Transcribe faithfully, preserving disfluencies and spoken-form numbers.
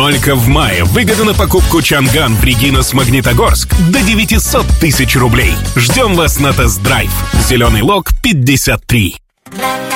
Только в мае выгода на покупку Чанган в Регинас-Магнитогорск до девятьсот тысяч рублей. Ждем вас на тест-драйв. Зеленый лог пятьдесят три.